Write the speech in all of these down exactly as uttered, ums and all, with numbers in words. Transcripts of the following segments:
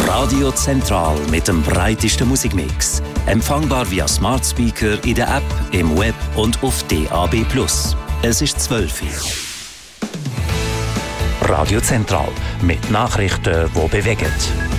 Radio Zentral mit dem breitesten Musikmix. Empfangbar via Smart Speaker in der App, im Web und auf D A B plus. Es ist zwölf Uhr. Radio Zentral mit Nachrichten, die bewegen.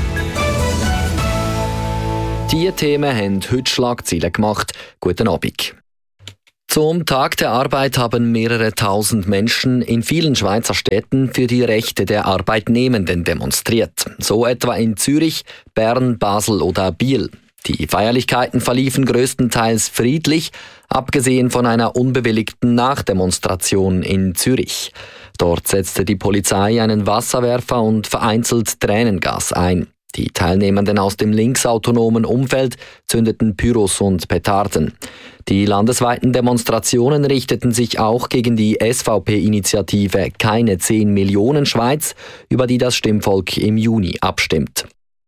Diese Themen haben heute Schlagzeilen gemacht. Guten Abend. Zum Tag der Arbeit haben mehrere tausend Menschen in vielen Schweizer Städten für die Rechte der Arbeitnehmenden demonstriert. So etwa in Zürich, Bern, Basel oder Biel. Die Feierlichkeiten verliefen größtenteils friedlich, abgesehen von einer unbewilligten Nachdemonstration in Zürich. Dort setzte die Polizei einen Wasserwerfer und vereinzelt Tränengas ein. Die Teilnehmenden aus dem linksautonomen Umfeld zündeten Pyros und Petarden. Die landesweiten Demonstrationen richteten sich auch gegen die S V P-Initiative Keine zehn Millionen Schweiz, über die das Stimmvolk im Juni abstimmt.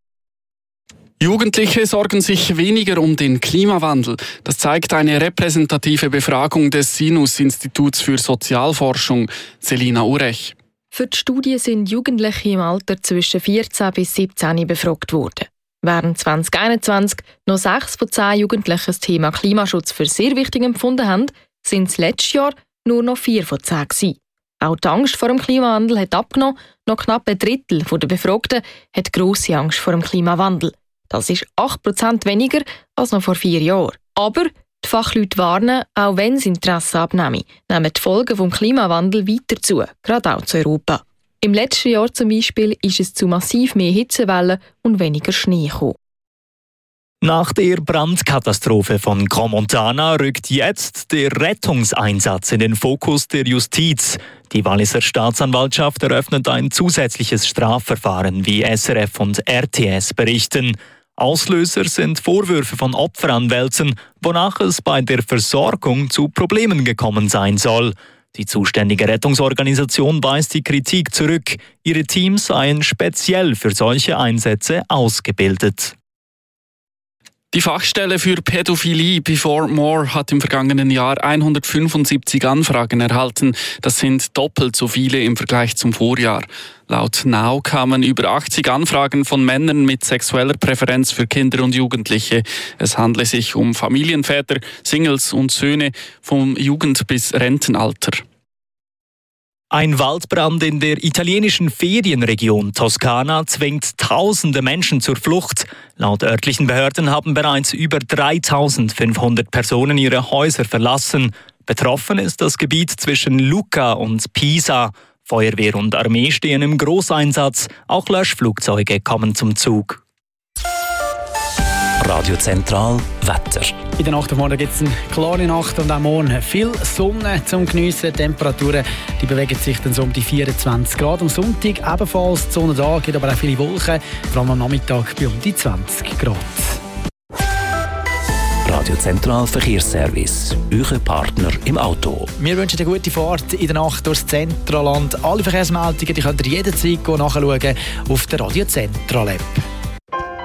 Jugendliche sorgen sich weniger um den Klimawandel. Das zeigt eine repräsentative Befragung des Sinus-Instituts für Sozialforschung. Selina Urech. Für die Studie sind Jugendliche im Alter zwischen vierzehn bis siebzehn befragt worden. Während zwanzig einundzwanzig noch sechs von zehn Jugendlichen das Thema Klimaschutz für sehr wichtig empfunden haben, sind es letztes Jahr nur noch vier von zehn gewesen. Auch die Angst vor dem Klimawandel hat abgenommen. Noch knapp ein Drittel der Befragten hat grosse Angst vor dem Klimawandel. Das ist acht Prozent weniger als noch vor vier Jahren. Aber die Fachleute warnen, auch wenn das Interesse abnehme, nehmen die Folgen des Klimawandels weiter zu, gerade auch zu Europa. Im letzten Jahr zum Beispiel ist es zu massiv mehr Hitzewellen und weniger Schnee gekommen. Nach der Brandkatastrophe von Crans-Montana rückt jetzt der Rettungseinsatz in den Fokus der Justiz. Die Walliser Staatsanwaltschaft eröffnet ein zusätzliches Strafverfahren, wie S R F und R T S berichten. Auslöser sind Vorwürfe von Opferanwälten, wonach es bei der Versorgung zu Problemen gekommen sein soll. Die zuständige Rettungsorganisation weist die Kritik zurück. Ihre Teams seien speziell für solche Einsätze ausgebildet. Die Fachstelle für Pädophilie Before More hat im vergangenen Jahr hundertfünfundsiebzig Anfragen erhalten. Das sind doppelt so viele im Vergleich zum Vorjahr. Laut Now kamen über achtzig Anfragen von Männern mit sexueller Präferenz für Kinder und Jugendliche. Es handle sich um Familienväter, Singles und Söhne vom Jugend- bis Rentenalter. Ein Waldbrand in der italienischen Ferienregion Toskana zwingt tausende Menschen zur Flucht. Laut örtlichen Behörden haben bereits über dreitausendfünfhundert Personen ihre Häuser verlassen. Betroffen ist das Gebiet zwischen Lucca und Pisa. Feuerwehr und Armee stehen im Großeinsatz. Auch Löschflugzeuge kommen zum Zug. Radio Zentral Wetter. In der Nacht und morgen gibt es eine klare Nacht und auch morgen viel Sonne zum Geniessen. Die Temperaturen die bewegen sich dann so um die vierundzwanzig Grad. Am Sonntag ebenfalls die Sonne da, gibt aber auch viele Wolken. Vor allem am Nachmittag bei um die zwanzig Grad. Radio Zentral Verkehrsservice. Euer Partner im Auto. Wir wünschen eine gute Fahrt in der Nacht durchs Zentralland. Alle Verkehrsmeldungen die könnt ihr jederzeit nachschauen auf der Radio Zentral App.